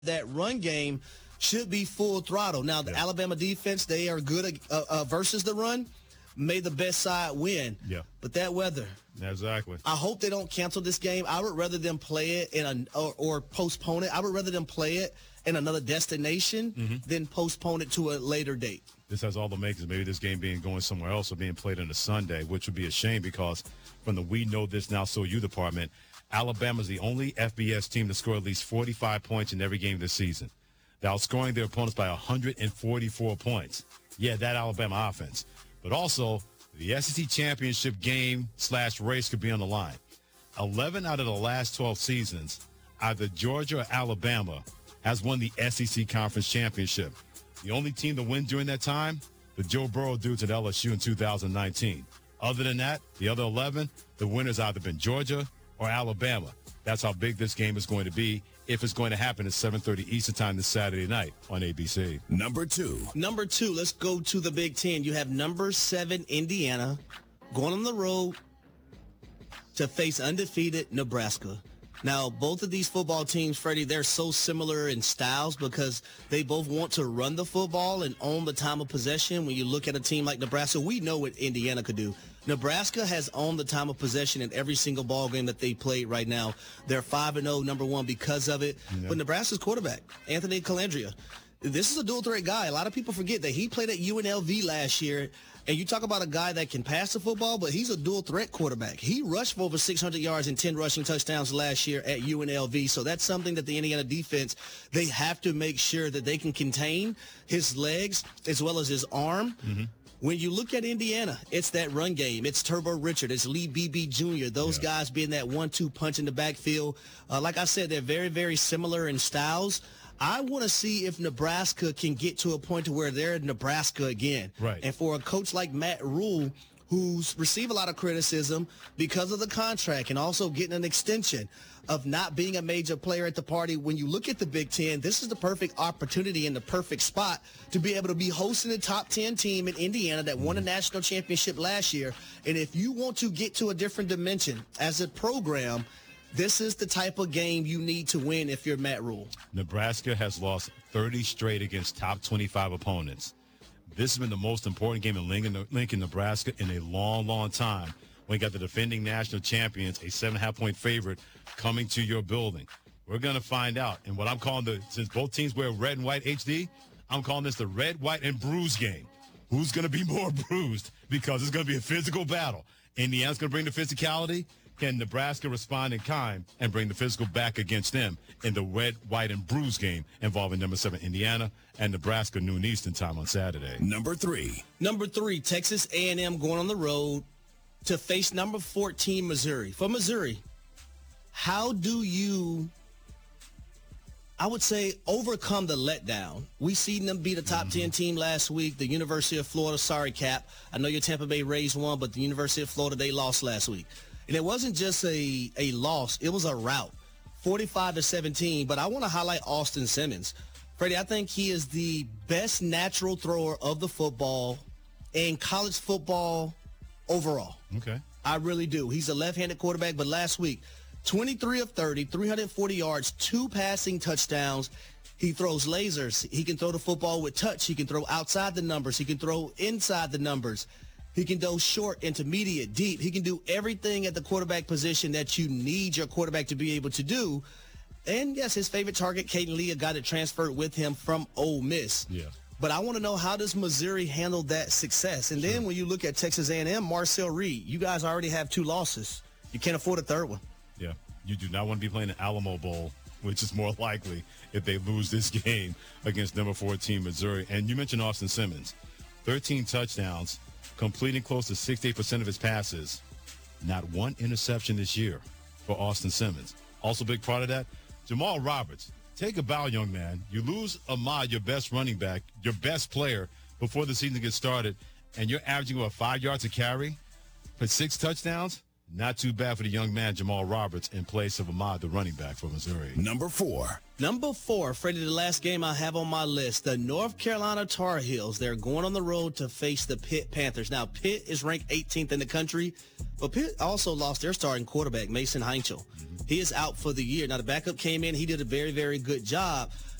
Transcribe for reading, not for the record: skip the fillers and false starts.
that run game should be full throttle. Now, the Alabama defense, they are good versus the run. May the best side win. Yeah. But that weather. Exactly. I hope they don't cancel this game. I would rather them play it or postpone it. I would rather them play it in another destination than postpone it to a later date. This has all the makings. Maybe this game going somewhere else or being played on a Sunday, which would be a shame because from the We Know This Now So You department, Alabama's the only FBS team to score at least 45 points in every game this season. They're outscoring their opponents by 144 points. Yeah, that Alabama offense. But also, the SEC championship game/race could be on the line. 11 out of the last 12 seasons, either Georgia or Alabama has won the SEC Conference Championship. The only team to win during that time, the Joe Burrow dudes at LSU in 2019. Other than that, the other 11, the winner's either been Georgia or Alabama. That's how big this game is going to be if it's going to happen at 7:30 Eastern Time this Saturday night on ABC. Number two, let's go to the Big Ten. You have number 7 Indiana going on the road to face undefeated Nebraska. Now, both of these football teams, Freddie, they're so similar in styles because they both want to run the football and own the time of possession. When you look at a team like Nebraska, we know what Indiana could do. Nebraska has owned the time of possession in every single ball game that they played right now. They're 5-0, number one, because of it. Yeah. But Nebraska's quarterback, Anthony Calandria, this is a dual-threat guy. A lot of people forget that he played at UNLV last year, and you talk about a guy that can pass the football, but he's a dual-threat quarterback. He rushed for over 600 yards and 10 rushing touchdowns last year at UNLV, so that's something that the Indiana defense, they have to make sure that they can contain his legs as well as his arm. When you look at Indiana, it's that run game. It's Turbo Richard. It's Lee Beebe Jr. Those guys being that 1-2 punch in the backfield. Like I said, they're very, very similar in styles. I want to see if Nebraska can get to a point to where they're Nebraska again. Right. And for a coach like Matt Rule, who's received a lot of criticism because of the contract and also getting an extension of not being a major player at the party. When you look at the Big Ten, this is the perfect opportunity and the perfect spot to be able to be hosting a top 10 team in Indiana that won a national championship last year. And if you want to get to a different dimension as a program, this is the type of game you need to win if you're Matt Rule. Nebraska has lost 30 straight against top 25 opponents. This has been the most important game in Lincoln, Nebraska in a long, long time. When you got the defending national champions, a 7.5-point favorite, coming to your building. We're going to find out. And what I'm calling since both teams wear red and white HD, I'm calling this the red, white, and bruise game. Who's going to be more bruised? Because it's going to be a physical battle. Indiana's going to bring the physicality. Can Nebraska respond in kind and bring the physical back against them in the red, white, and bruise game involving number 7 Indiana and Nebraska noon Eastern Time on Saturday? Number three, Texas A&M going on the road to face number 14 Missouri. For Missouri, how do you, I would say, overcome the letdown? We seen them beat a top 10 team last week, the University of Florida. Sorry, Cap. I know your Tampa Bay Rays won, but the University of Florida, they lost last week. And it wasn't just a loss. It was a rout, 45-17. But I want to highlight Austin Simmons. Freddie, I think he is the best natural thrower of the football in college football overall. Okay. I really do. He's a left-handed quarterback, but last week, 23 of 30, 340 yards, 2 passing touchdowns. He throws lasers. He can throw the football with touch. He can throw outside the numbers. He can throw inside the numbers. He can go short, intermediate, deep. He can do everything at the quarterback position that you need your quarterback to be able to do. And, yes, his favorite target, Caden Lee, a guy that transferred with him from Ole Miss. Yeah. But I want to know, how does Missouri handle that success? And then when you look at Texas A&M, Marcel Reed, you guys already have 2 losses. You can't afford a third one. Yeah. You do not want to be playing the Alamo Bowl, which is more likely if they lose this game against number 14 Missouri. And you mentioned Austin Simmons, 13 touchdowns, completing close to 68% of his passes. Not one interception this year for Austin Simmons. Also, big part of that, Jamal Roberts. Take a bow, young man. You lose Ahmad, your best running back, your best player, before the season gets started, and you're averaging about 5 yards a carry for 6 touchdowns. Not too bad for the young man, Jamal Roberts, in place of Ahmad, the running back for Missouri. Number four, Freddie, the last game I have on my list, the North Carolina Tar Heels. They're going on the road to face the Pitt Panthers. Now, Pitt is ranked 18th in the country, but Pitt also lost their starting quarterback, Mason Heinchel. He is out for the year. Now, the backup came in. He did a very, very good job.